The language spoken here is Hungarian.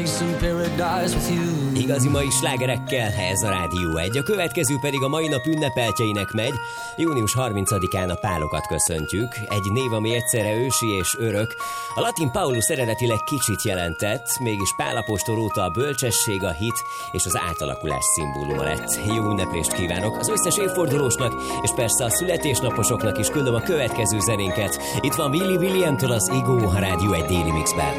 Igazi mai slágerekkel, ez a Rádió 1. A következő pedig a mai nap ünnepeltjeinek megy. Június 30-án a Pálokat köszöntjük. Egy név, ami egyszerre ősi és örök. A latin Paulus eredetileg kicsit jelentett, mégis Pál apostol óta a bölcsesség, a hit és az átalakulás szimbóluma lett. Jó ünneplést kívánok az összes évfordulósnak, és persze a születésnaposoknak is küldöm a következő zenénket. Itt van Willie Williamtől az Ego, a Rádió 1 Daily Mixben.